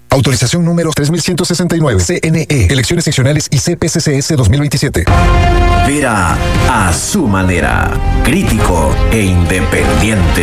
Autorización número 3169. CNE. Elecciones seccionales y CPCCS 2027. Vera a su manera. Crítico e independiente.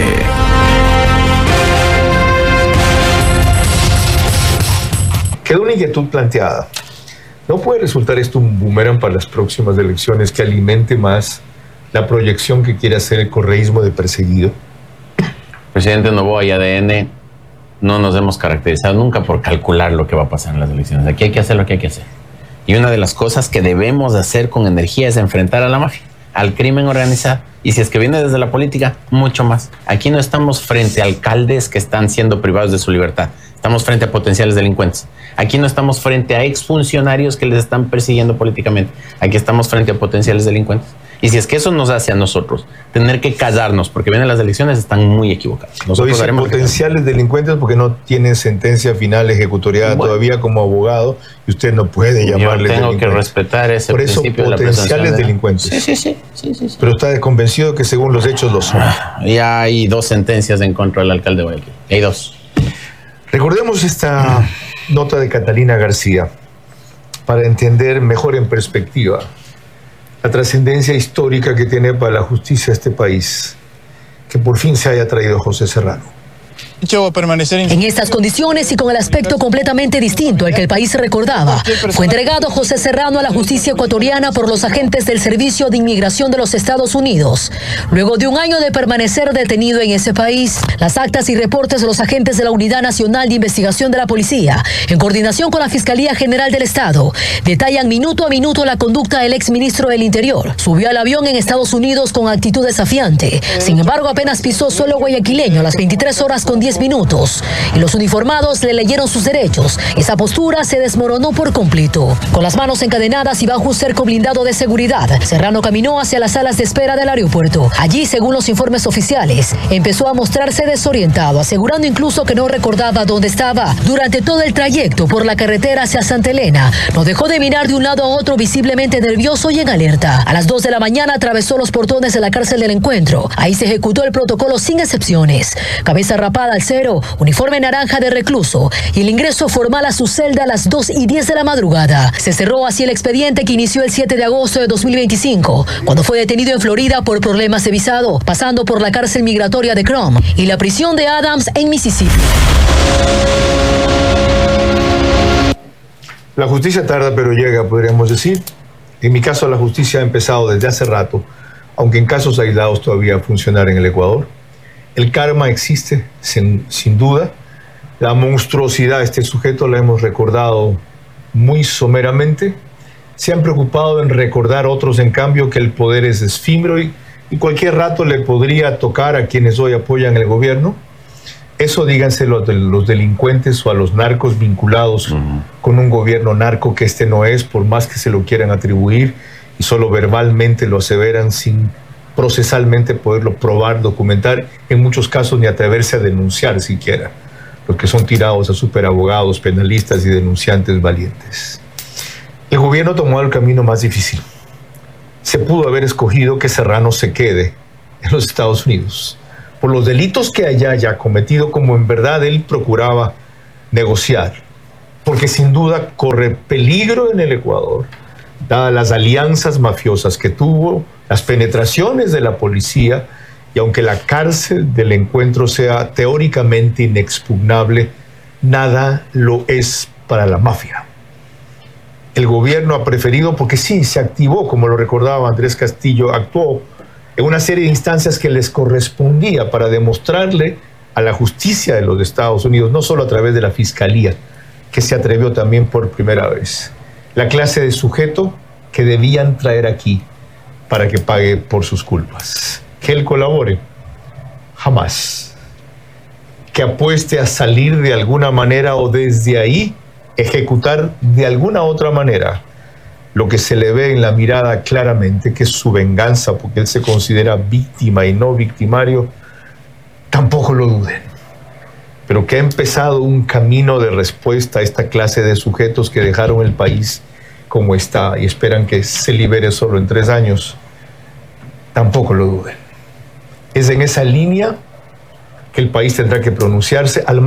Queda una inquietud planteada. ¿No puede resultar esto un boomerang para las próximas elecciones que alimente más la proyección que quiere hacer el correísmo de perseguido? Presidente Noboa y ADN no nos hemos caracterizado nunca por calcular lo que va a pasar en las elecciones. Aquí hay que hacer lo que hay que hacer. Y una de las cosas que debemos hacer con energía es enfrentar a la mafia, al crimen organizado. Y si es que viene desde la política, mucho más. Aquí no estamos frente a alcaldes que están siendo privados de su libertad. Estamos frente a potenciales delincuentes. Aquí no estamos frente a exfuncionarios que les están persiguiendo políticamente. Aquí estamos frente a potenciales delincuentes. Y si es que eso nos hace a nosotros tener que callarnos porque vienen las elecciones, están muy equivocados. Nosotros haremos potenciales delincuentes porque no tienen sentencia final ejecutoriada todavía como abogado y usted no puede llamarle tengo que respetar ese principio de la presunción. Potenciales delincuentes. Sí. Pero está convencido que según los hechos lo son. Ya hay 2 sentencias en contra del alcalde de Guayaquil. Hay 2. Recordemos esta nota de Catalina García para entender mejor en perspectiva la trascendencia histórica que tiene para la justicia este país, que por fin se haya traído José Serrano. En estas condiciones y con el aspecto completamente distinto al que el país recordaba, fue entregado José Serrano a la justicia ecuatoriana por los agentes del Servicio de Inmigración de los Estados Unidos. Luego de un año de permanecer detenido en ese país, las actas y reportes de los agentes de la Unidad Nacional de Investigación de la Policía, en coordinación con la Fiscalía General del Estado, detallan minuto a minuto la conducta del exministro del Interior. Subió al avión en Estados Unidos con actitud desafiante. Sin embargo, apenas pisó suelo guayaquileño a las 23 horas con 10 minutos y los uniformados le leyeron sus derechos. Esa postura se desmoronó por completo. Con las manos encadenadas y bajo un cerco blindado de seguridad, Serrano caminó hacia las salas de espera del aeropuerto. Allí, según los informes oficiales, empezó a mostrarse desorientado, asegurando incluso que no recordaba dónde estaba. Durante todo el trayecto por la carretera hacia Santa Elena, no dejó de mirar de un lado a otro, visiblemente nervioso y en alerta. A las 2 de la mañana atravesó los portones de la cárcel del Encuentro. Ahí se ejecutó el protocolo sin excepciones. Cabeza rapada al cero, uniforme naranja de recluso y el ingreso formal a su celda a las 2:10 de la madrugada. Se cerró así el expediente que inició el 7 de agosto de 2025, cuando fue detenido en Florida por problemas de visado, pasando por la cárcel migratoria de Crum y la prisión de Adams en Mississippi. La justicia tarda pero llega, podríamos decir. En mi caso, la justicia ha empezado desde hace rato, aunque en casos aislados todavía funcionar en el Ecuador. El karma existe, sin duda. La monstruosidad de este sujeto la hemos recordado muy someramente. Se han preocupado en recordar otros, en cambio, que el poder es efímero y cualquier rato le podría tocar a quienes hoy apoyan el gobierno. Eso díganselo a los delincuentes o a los narcos vinculados con un gobierno narco que este no es, por más que se lo quieran atribuir y solo verbalmente lo aseveran sin procesalmente poderlo probar, documentar, en muchos casos ni atreverse a denunciar siquiera, los que son tirados a superabogados, penalistas y denunciantes valientes. El gobierno tomó el camino más difícil. Se pudo haber escogido que Serrano se quede en los Estados Unidos por los delitos que allá haya cometido, como en verdad él procuraba negociar, porque sin duda corre peligro en el Ecuador, dadas las alianzas mafiosas que tuvo, las penetraciones de la policía, y aunque la cárcel del Encuentro sea teóricamente inexpugnable, nada lo es para la mafia. El gobierno ha preferido, porque sí, se activó, como lo recordaba Andrés Castillo, actuó en una serie de instancias que les correspondía para demostrarle a la justicia de los Estados Unidos, no solo a través de la Fiscalía, que se atrevió también por primera vez, la clase de sujeto que debían traer aquí para que pague por sus culpas. Que él colabore, jamás. Que apueste a salir de alguna manera o desde ahí ejecutar de alguna otra manera lo que se le ve en la mirada claramente, que es su venganza, porque él se considera víctima y no victimario, tampoco lo duden. Pero que ha empezado un camino de respuesta a esta clase de sujetos que dejaron el país como está y esperan que se libere solo en 3 años, tampoco lo duden. Es en esa línea que el país tendrá que pronunciarse al